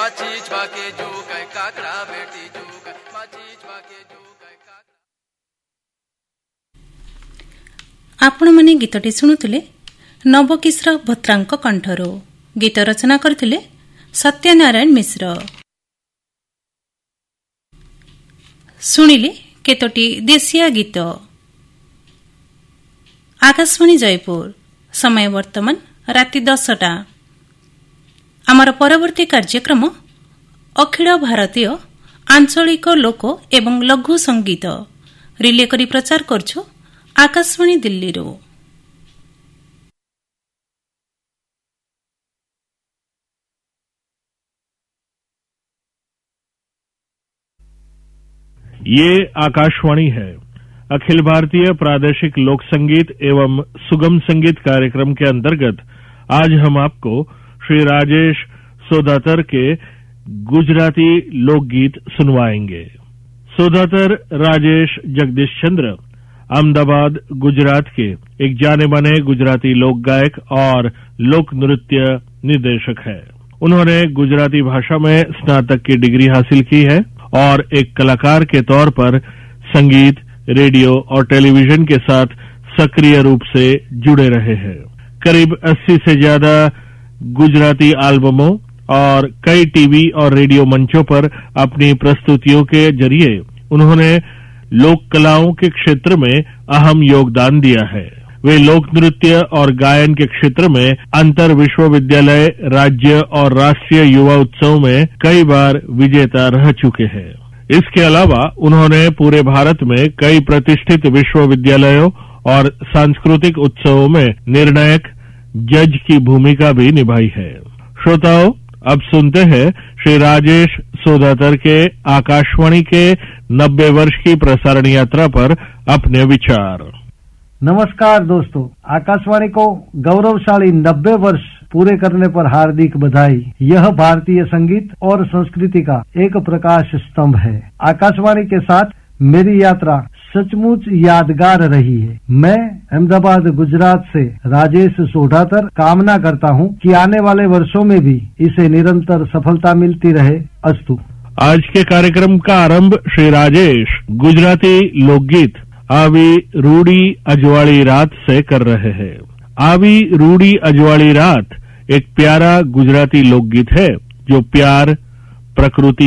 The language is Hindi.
માછી છવાકે જો કઈ કાકડા બેટી જો કઈ માછી છવાકે જો કઈ કાકડા। ଆପଣମାନେ ଗୀତଟି ଶୁଣୁଥିଲେ ନବକିଶୋର ଭତ୍ରାଙ୍କ କଣ୍ଠରୁ। ଗୀତ ରଚନା କରିଥିଲେ ସତ୍ୟନାରାୟଣ ମିଶ୍ର। ଶୁଣିଲେ କେତୋଟି ଦେଶୀୟ ଗୀତ। ଆକାଶବାଣୀ ଜୟପୁର, ସମୟ ବର୍ତ୍ତମାନ ରାତି 10ଟା। ଆମର ପରବର୍ତ୍ତୀ କାର୍ଯ୍ୟକ୍ରମ ଅଖିଳ ଭାରତୀୟ ଆଞ୍ଚଳିକ ଲୋକ ଏବଂ ଲଘୁ ସଙ୍ଗୀତ ରିଲେ କରି ପ୍ରଚାର କରୁଛୁ आकाशवाणी दिल्ली रो। ये आकाशवाणी है। अखिल भारतीय प्रादेशिक लोक संगीत एवं सुगम संगीत कार्यक्रम के अंतर्गत आज हम आपको श्री राजेश सोदातर के गुजराती लोकगीत सुनवाएंगे। सोदातर राजेश जगदीश चंद्र अहमदाबाद गुजरात के एक जाने माने गुजराती लोक गायक और लोक नृत्य निर्देशक है। उन्होंने गुजराती भाषा में स्नातक की डिग्री हासिल की है और एक कलाकार के तौर पर संगीत, रेडियो और टेलीविजन के साथ सक्रिय रूप से जुड़े रहे हैं। करीब 80 से ज्यादा गुजराती एल्बमों और कई टीवी और रेडियो मंचों पर अपनी प्रस्तुतियों के जरिए उन्होंने लोक कलाओं के क्षेत्र में अहम योगदान दिया है। वे लोक नृत्य और गायन के क्षेत्र में अंतर विश्वविद्यालय, राज्य और राष्ट्रीय युवा उत्सव में कई बार विजेता रह चुके हैं। इसके अलावा उन्होंने पूरे भारत में कई प्रतिष्ठित विश्वविद्यालयों और सांस्कृतिक उत्सवों में निर्णायक जज की भूमिका भी निभाई है। श्रोताओं, अब सुनते हैं श्री राजेश सोदातर के आकाशवाणी के 90 वर्ष की प्रसारण यात्रा पर अपने विचार। नमस्कार दोस्तों, आकाशवाणी को गौरवशाली 90 वर्ष पूरे करने पर हार्दिक बधाई। यह भारतीय संगीत और संस्कृति का एक प्रकाश स्तंभ है। आकाशवाणी के साथ मेरी यात्रा सचमुच यादगार रही है। मैं अहमदाबाद गुजरात से राजेश सोदातर कामना करता हूं कि आने वाले वर्षों में भी इसे निरंतर सफलता मिलती रहे। अस्तु। आज के कार्यक्रम का आरंभ श्री राजेश गुजराती लोकगीत आवी रूडी अजवाड़ी रात से कर रहे हैं। आवी रूडी अजवाड़ी रात एक प्यारा गुजराती लोकगीत है जो प्यार, प्रकृति